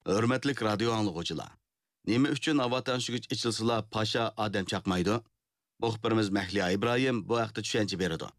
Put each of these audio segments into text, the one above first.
Hürmetlik radyo anlıqıcılar. Nima uchun havo tanishgich ichilsila pasha odam chaqmaydi? Muxbirimiz Mahliya İbrahim bu haqda tushuncha beradi.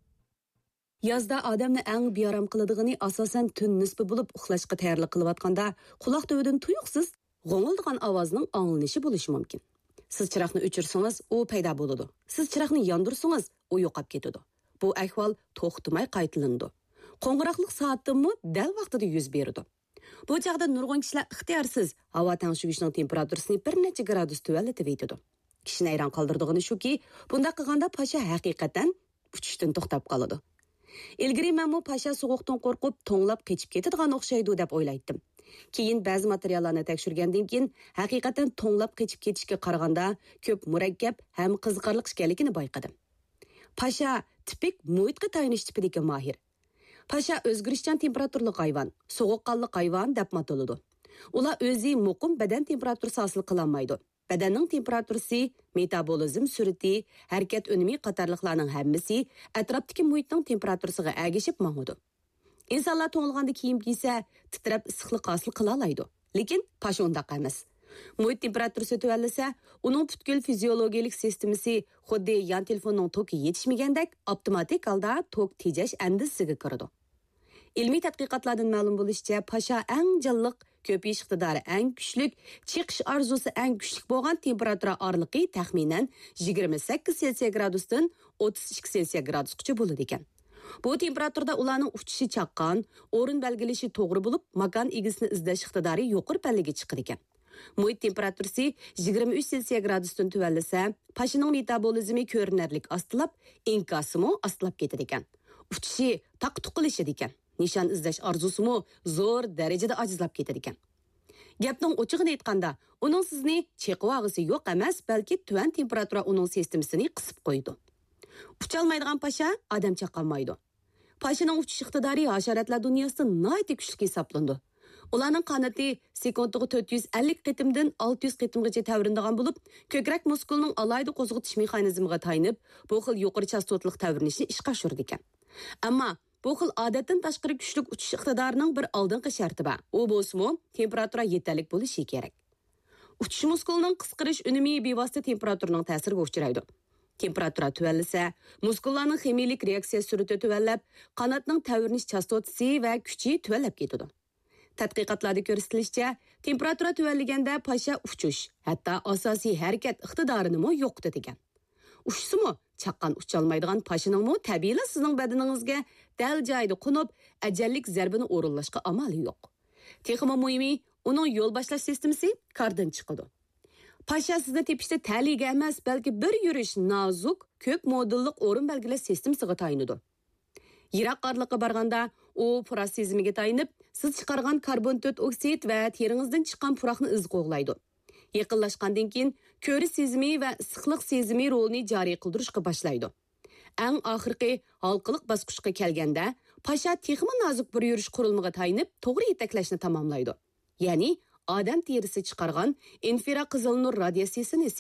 Yazda odamni eng bearam qiladiğini asosan tun nisbi bo'lib uxlashga tayyorlik qilayotganda quloq tubidan tuyuqsiz g'o'ngildigan ovozning anglanishi bo'lishi mumkin. Siz chiroqni o'chirsangiz, u paydo bo'ladi. Siz chiroqni yondirsangiz, u yo'qolib ketadi. Bu ahvol to'xtamay qaytilindi. Qo'ng'iroqlik soatdimi dal vaqtida yuz berdi. Bu chaqda nurg'un kishilar ixtiyorsiz havo tanishgichning temperaturasini bir necha gradus tuvallatib yetadi. Kishini hayron qoldirdigani shuki, bunda qilganda pasha haqiqatan uchishdan to'xtab qoladi. Ilgari men bu pasha sovuqdan qo'rqib, to'nglab qechib ketadigan o'xshaydi deb o'ylaydim. Keyin ba'zi materiallarni tekshirgandan keyin haqiqatan to'nglab qechib ketishga qaraganda ko'p murakkab ham qiziqarli ekanligini bayqadim. Pasha tipik muhitga tayinish tipidagi mahir. Pasha o'zgarishchan temperaturli hayvon, sovuqqonli hayvon deb ataladi. Ular o'zi muqim badan temperaturasi hosil qila olmaydi. Badanning temperaturasi, metabolizm sur'ati, harakat unumi qatorliqlarning hammasi atrofdagi muhitning temperaturasiga ergashib mangadi. Insonlar to'ng'ilganda kiyim kiysa, titrab issiqlik hosil qila oladi. Lekin pasha undaq emas. Muhit temperaturasi tuvalasa, uning butkul fiziologik sistemasi xuddi yan telefonning toki yetishmagandek avtomatik holda tok tejash andisiga kiradi. Ilmiy tadqiqotlardan ma'lum bo'lishicha, pasha eng jonliq, ko'payish iqtidori eng kuchli, chiqish orzusi eng kuchli bo'lgan temperatura oraliqi taxminan 28 Selsiy gradusdan 32 Selsiy gradusgacha bo'ladi ekan. Bu temperaturada ularning uchishi chaqqan, o'rin belgilashi to'g'ri bo'lib, makon egisini izlash iqtidori yuqori pallaga chiqadi ekan. Muhit temperaturasi 23 Selsiy gradusdan tuvallasa, pashining metabolizmi ko'rinarli ostilab, inkosimi ostilab ketadi ekan. Uchishi taq-tuqilishadi ekan. Nishon izlash orzusimi zo'r darajada ajizlab ketadi ekan. Gapning ochig'ini aytganda, uning sizni cheqib og'isi yo'q emas, balki tuvan temperatura uning sistemasini qisib qo'ydi. Ucholmaydigan pasha odam chaqolmaydi. Pashining uchish iqtidori hasharotlar dunyosida nihoyat kuchli hisoblandi. Ularning qanoti sekundiga 450 qitimdan 600 qitimgacha tavrinadigan bo'lib, ko'krak muskulining alayda qo'zg'atish mexanizmiga tayinib, bu xil yuqori chastotlik tavrinishni ishga oshirdi ekan. Ammo bu xil odatdan tashqari kuchli uchish iqtidorining bir oldingi sharti bor. U bo'lsa, temperatura yetarli bo'lishi kerak. Uchish muskulining qisqarish unumi bevosita temperaturaning ta'siriga uchraydi. Temperatura tuvallasa, muskullarning ximiylik reaksiya sur'ati tuvallab, qanotning tavrinish chastotasi va kuchi tuvallab ketadi. Tadqiqotlarda ko'rsatilishicha, temperatura tuvallaganda pasha uchish, hatto asosiy harakat iqtidorini yo'qotadi ekan. Ushsimi, chaqqan ucholmaydigan pashiningmi tabiiyla sizning badaningizga dal joyida qo'nib, ajallik zarbini o'rinlashga amali yo'q. Texmo muhimi, uning yo'l boshlash sistemasi qardan chiqadi. Pasha sizni tepishda taliga emas, balki bir yurish nozik, ko'p modulliq o'rin belgilash sistemasiga tayinadi. Yiroq orliqqa borganda, u puroq sezimiga tayinib, siz chiqargan karbon 4 oksid va teringizdan chiqqan puroqni iz qo'g'laydi. Yaqinlashgandan keyin ko'rish sezimi va issiqlik sezimi rolini joriy qildirishga boshlaydi. Eng oxirgi halqiliq bosqichga kelganda, pasha texmi nozik bir yurish qurilmaga tayinib, to'g'ri yetaklashni tamomlaydi. Ya'ni odam terisi chiqargan infraqizil nur radiatsiyasini